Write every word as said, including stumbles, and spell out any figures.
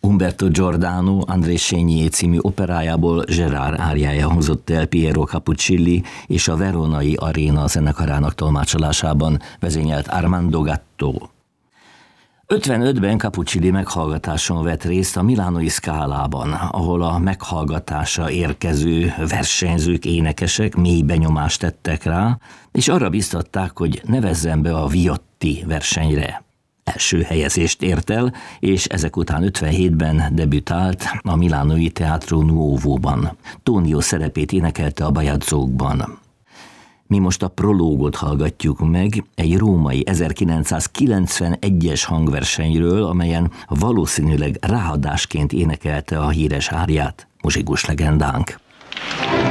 Umberto Giordano André Chénier című operájából Gérard áriája hangzott el Piero Capuccilli és a Veronai Aréna zenekarának tolmácsolásában vezényelt Armando Gatto. ötvenötben Capuccilli meghallgatáson vett részt a Milánói Scalában, ahol a meghallgatásra érkező versenyzők, énekesek mély benyomást tettek rá, és arra biztatták, hogy nevezzen be a Viotti versenyre. Első helyezést ért el, és ezek után ötvenhétben debütált a Milánói Teatro Nuovo-ban. Tonio szerepét énekelte a Bajadzókban. Mi most a prológot hallgatjuk meg egy római ezerkilencszázkilencvenegyes hangversenyről, amelyen valószínűleg ráadásként énekelte a híres áriát muzsikus legendánk.